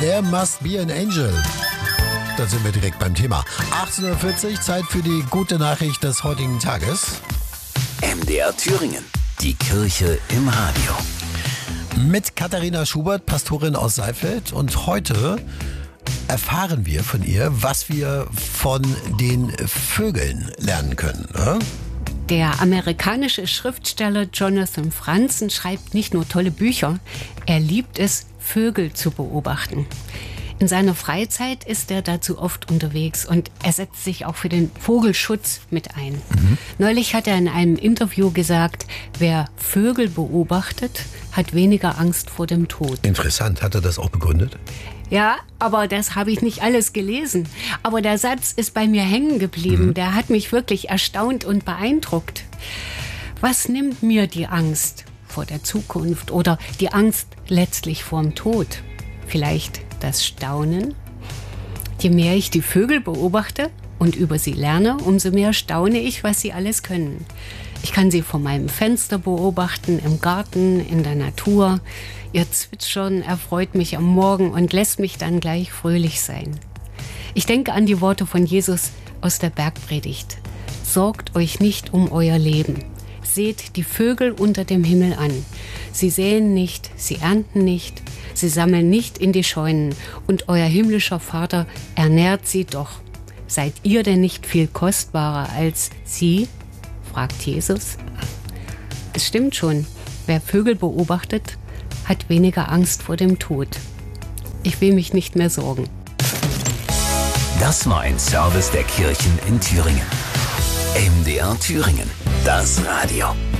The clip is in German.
There Must Be an Angel. Da sind wir direkt beim Thema. 18.40 Uhr, Zeit für die gute Nachricht des heutigen Tages. MDR Thüringen, die Kirche im Radio. Mit Katharina Schubert, Pastorin aus Saalfeld. Und heute erfahren wir von ihr, was wir von den Vögeln lernen können. Ne? Der amerikanische Schriftsteller Jonathan Franzen schreibt nicht nur tolle Bücher, er liebt es, Vögel zu beobachten. In seiner Freizeit ist er dazu oft unterwegs und er setzt sich auch für den Vogelschutz mit ein. Neulich hat er in einem Interview gesagt, wer Vögel beobachtet, hat weniger Angst vor dem Tod. Interessant, hat er das auch begründet? Ja, aber das habe ich nicht alles gelesen. Aber der Satz ist bei mir hängen geblieben. Der hat mich wirklich erstaunt und beeindruckt. Was nimmt mir die Angst vor der Zukunft oder die Angst letztlich vorm Tod? Vielleicht das Staunen? Je mehr ich die Vögel beobachte und über sie lerne, umso mehr staune ich, was sie alles können. Ich kann sie vor meinem Fenster beobachten, im Garten, in der Natur. Ihr Zwitschern erfreut mich am Morgen und lässt mich dann gleich fröhlich sein. Ich denke an die Worte von Jesus aus der Bergpredigt. Sorgt euch nicht um euer Leben. Seht die Vögel unter dem Himmel an. Sie säen nicht, sie ernten nicht, sie sammeln nicht in die Scheunen und euer himmlischer Vater ernährt sie doch. Seid ihr denn nicht viel kostbarer als sie? Fragt Jesus. Es stimmt schon, wer Vögel beobachtet, hat weniger Angst vor dem Tod. Ich will mich nicht mehr sorgen. Das war ein Service der Kirchen in Thüringen. MDR Thüringen, das Radio.